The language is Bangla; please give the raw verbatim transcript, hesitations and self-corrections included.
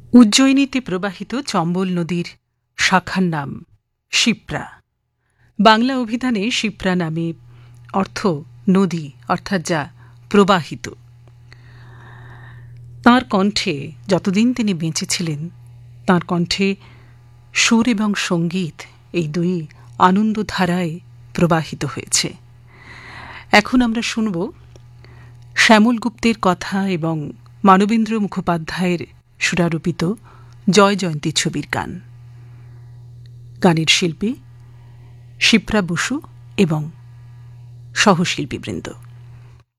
উজ্জয়িনীতে প্রবাহিত চম্বল নদীর শাখার নাম শিপ্রা। বাংলা অভিধানে শিপ্রা নামে অর্থ নদী, অর্থাৎ যা প্রবাহিত। তাঁর কণ্ঠে যতদিন তিনি বেঁচে ছিলেন, তাঁর কণ্ঠে সুর এবং সঙ্গীত এই দুই আনন্দধারায় প্রবাহিত হয়েছে। এখন আমরা শুনব শ্যামল গুপ্তের কথা এবং মানবেন্দ্র মুখোপাধ্যায়ের সুরারোপিত জয় জয়ন্তী ছবির গান। গানের শিল্পী শিপ্রা বসু এবং সহশিল্পীবৃন্দ।